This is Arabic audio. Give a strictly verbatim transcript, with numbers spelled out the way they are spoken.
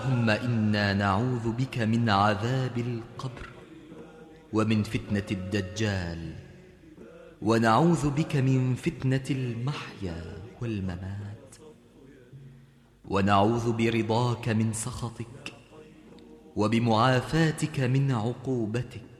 اللهم إنا نعوذ بك من عذاب القبر ومن فتنة الدجال، ونعوذ بك من فتنة المحيا والممات، ونعوذ برضاك من سخطك وبمعافاتك من عقوبتك.